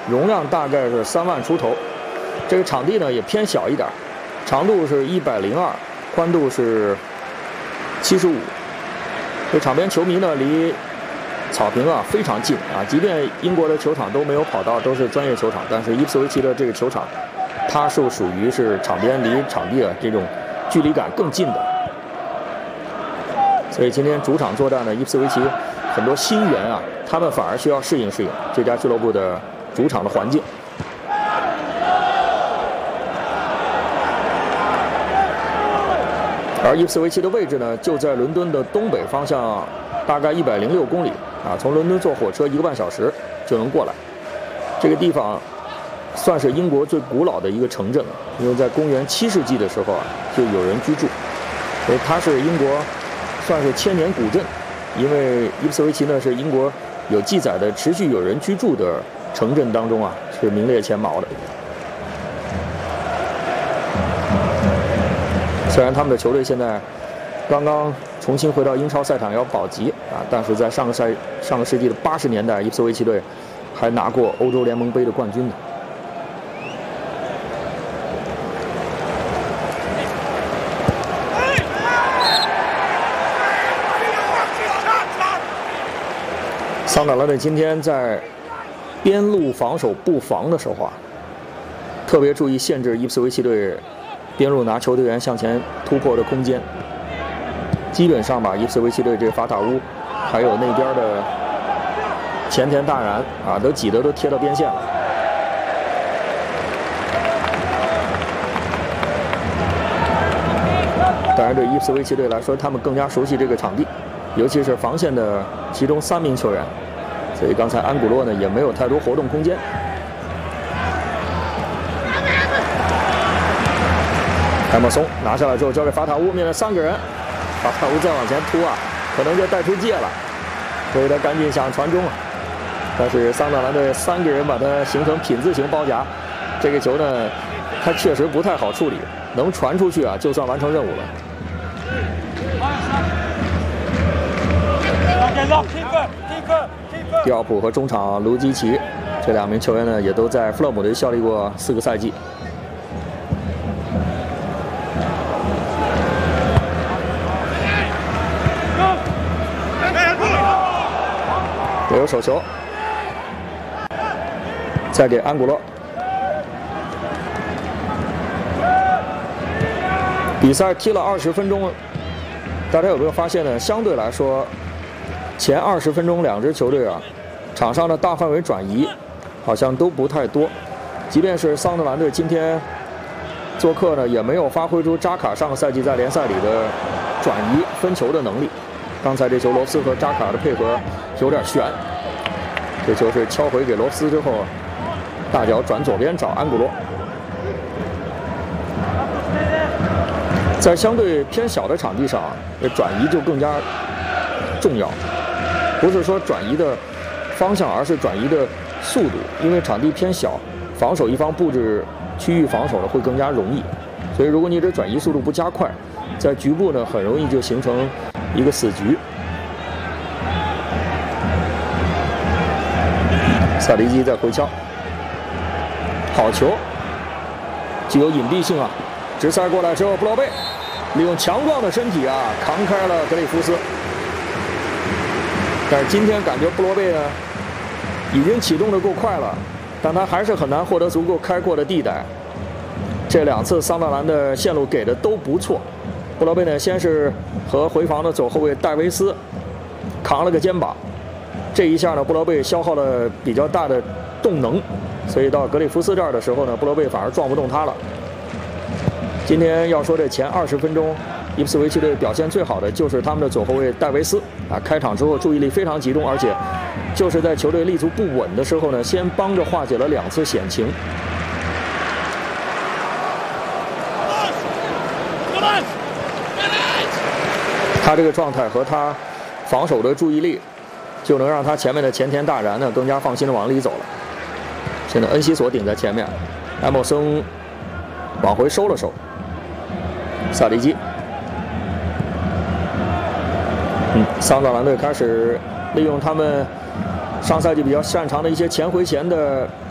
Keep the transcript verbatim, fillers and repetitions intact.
容量大概是三万出头。这个场地呢也偏小一点，长度是一百零二，宽度是七十五。这场边球迷呢离草坪啊非常近啊，即便英国的球场都没有跑道，都是专业球场，但是伊普斯维奇的这个球场，它是属于是场边离场地啊这种距离感更近的。所以今天主场作战的伊普斯维奇很多新援啊，他们反而需要适应适应这家俱乐部的主场的环境。而伊普斯维奇的位置呢，就在伦敦的东北方向，大概一百零六公里啊，从伦敦坐火车一个半小时就能过来。这个地方算是英国最古老的一个城镇了，因为在公元七世纪的时候啊，就有人居住，所以它是英国算是千年古镇。因为伊普斯维奇呢是英国有记载的持续有人居住的城镇当中啊，是名列前茅的。虽然他们的球队现在刚刚重新回到英超赛场要保级啊，但是在上个赛上个世纪的八十年代，伊普斯维奇队还拿过欧洲联盟杯的冠军呢。桑德兰队今天在边路防守布防的时候啊，特别注意限制伊普斯维奇队边路拿球队员向前突破的空间，基本上把伊普斯维奇队这个法塔乌，还有那边的前田大然啊，都挤得都贴到边线了。当然，对伊普斯维奇队来说，他们更加熟悉这个场地，尤其是防线的其中三名球员，所以刚才安古洛呢也没有太多活动空间。埃默松拿下来之后交给法塔乌，面对三个人，法塔乌再往前突啊，可能就带出界了，所以他赶紧想传中啊，但是桑德兰队三个人把它形成品字形包夹，这个球呢，他确实不太好处理，能传出去啊，就算完成任务了。迪奥普和中场卢基奇这两名球员呢，也都在弗勒姆队效力过四个赛季。有手球，再给安古洛。比赛踢了二十分钟，大家有没有发现呢？相对来说，前二十分钟两支球队啊，场上的大范围转移好像都不太多。即便是桑德兰队今天做客呢，也没有发挥出扎卡上个赛季在联赛里的转移分球的能力。刚才这球罗斯和扎卡的配合有点悬，这球是敲回给罗斯之后，大脚转左边找安古洛。在相对偏小的场地上，转移就更加重要，不是说转移的方向，而是转移的速度。因为场地偏小，防守一方布置区域防守呢会更加容易，所以如果你这转移速度不加快，在局部呢很容易就形成一个死局。萨迪基在回敲，好球，具有隐蔽性啊！直塞过来之后，布劳贝利用强壮的身体啊扛开了格里夫斯。但是今天感觉布罗贝呢已经启动的够快了，但他还是很难获得足够开阔的地带。这两次桑德兰的线路给的都不错。布罗贝呢先是和回防的左后卫戴维斯扛了个肩膀，这一下呢布罗贝消耗了比较大的动能，所以到格里夫斯这儿的时候呢，布罗贝反而撞不动他了。今天要说这前二十分钟，伊普斯维奇队表现最好的就是他们的左后卫戴维斯啊，开场之后注意力非常集中，而且就是在球队立足不稳的时候呢，先帮着化解了两次险情。他这个状态和他防守的注意力，就能让他前面的前田大然呢更加放心的往里走了。现在恩西索顶在前面，埃默森往回收了收。萨迪基，嗯，桑德兰队开始利用他们上赛季比较擅长的一些前回前的